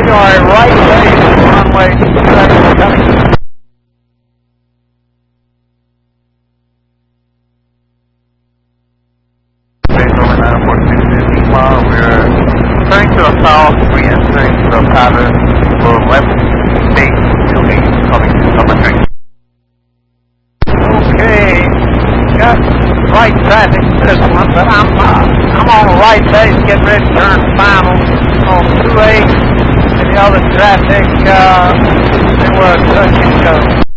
are right base, runway 27 coming. Meanwhile, we're turning to the south, re-entering the pattern for left base 28 coming to number 3. Okay, got right traffic this one, but I'm on the right base, getting ready to turn final on 28. And the other traffic, they were touch and go.